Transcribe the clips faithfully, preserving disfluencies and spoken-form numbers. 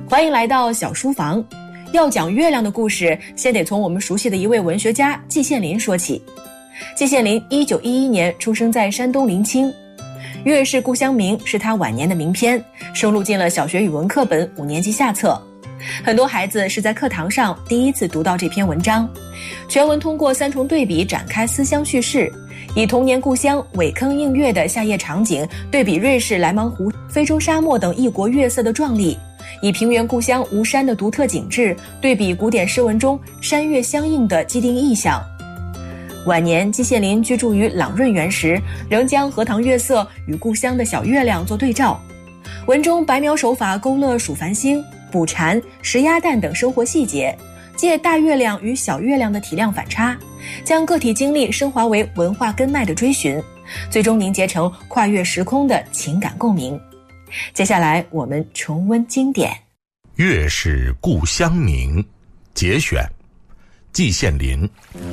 欢迎来到小书房。要讲月亮的故事，先得从我们熟悉的一位文学家季羡林说起。季羡林一九一一年出生在山东临清，月是故乡明是他晚年的名篇，收录进了小学语文课本五年级下册。很多孩子是在课堂上第一次读到这篇文章。全文通过三重对比展开思乡叙事，以童年故乡苇坑映月的夏夜场景对比瑞士莱芒湖、非洲沙漠等异国月色的壮丽，以平原故乡无山的独特景致对比古典诗文中山月相映的既定意象。晚年季羡林居住于朗润园时，仍将荷塘月色与故乡的小月亮做对照。文中白描手法勾勒数繁星、捕蝉、食鸭蛋等生活细节，借大月亮与小月亮的体量反差，将个体经历升华为文化根脉的追寻，最终凝结成跨越时空的情感共鸣。接下来我们重温经典。 月是故乡明，节选，季羡林。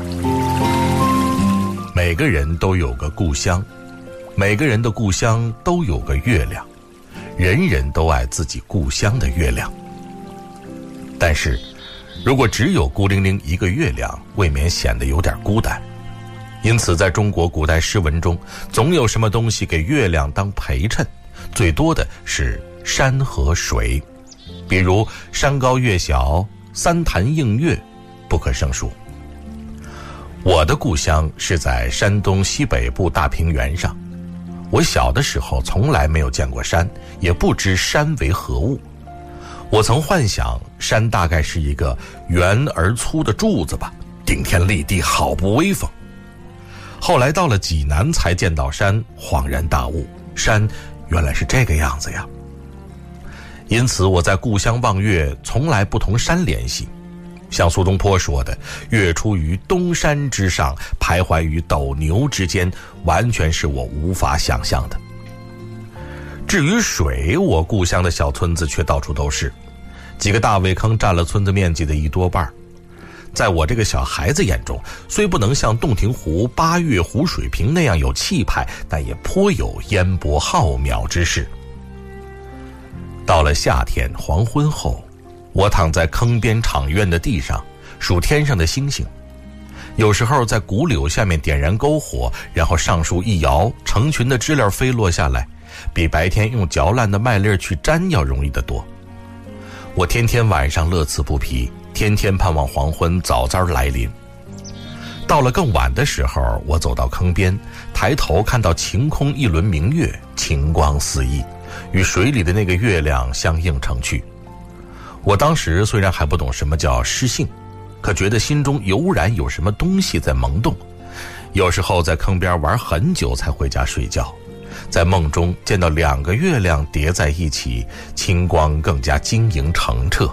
每个人都有个故乡，每个人的故乡都有个月亮，人人都爱自己故乡的月亮。但是如果只有孤零零一个月亮，未免显得有点孤单。因此在中国古代诗文中，总有什么东西给月亮当陪衬，最多的是山和水，比如山高月小、三潭映月，不可胜数。我的故乡是在山东西北部大平原上，我小的时候从来没有见过山，也不知山为何物。我曾幻想山大概是一个圆而粗的柱子吧，顶天立地，好不威风。后来到了济南才见到山，恍然大悟，山原来是这个样子呀。因此我在故乡望月，从来不同山联系。像苏东坡说的，月出于东山之上，徘徊于斗牛之间，完全是我无法想象的。至于水，我故乡的小村子却到处都是，几个大苇坑占了村子面积的一多半。在我这个小孩子眼中，虽不能像洞庭湖、八月湖水平那样有气派，但也颇有烟波浩渺之势。到了夏天黄昏后，我躺在坑边场院的地上，数天上的星星。有时候在古柳下面点燃篝火，然后上树一摇，成群的知了飞落下来，比白天用嚼烂的麦粒去粘要容易得多。我天天晚上乐此不疲，天天盼望黄昏早早来临。到了更晚的时候，我走到坑边，抬头看到晴空一轮明月，晴光四溢，与水里的那个月亮相映成趣。我当时虽然还不懂什么叫诗性，可觉得心中油然有什么东西在萌动。有时候在坑边玩很久才回家睡觉，在梦中见到两个月亮叠在一起，清光更加晶莹澄澈。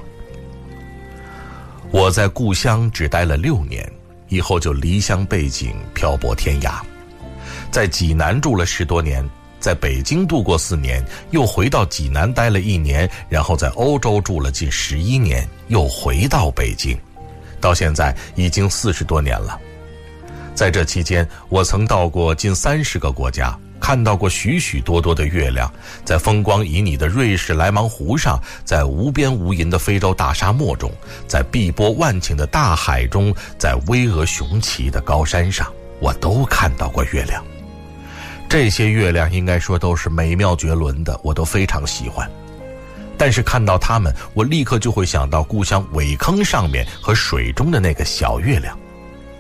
我在故乡只待了六年，以后就离乡背井，漂泊天涯。在济南住了十多年，在北京度过四年，又回到济南待了一年，然后在欧洲住了近十一年，又回到北京，到现在已经四十多年了。在这期间，我曾到过近三十个国家，看到过许许多多的月亮，在风光旖旎的瑞士莱芒湖上，在无边无垠的非洲大沙漠中，在碧波万顷的大海中，在巍峨雄奇的高山上，我都看到过月亮。这些月亮应该说都是美妙绝伦的，我都非常喜欢。但是看到它们，我立刻就会想到故乡苇坑上面和水中的那个小月亮。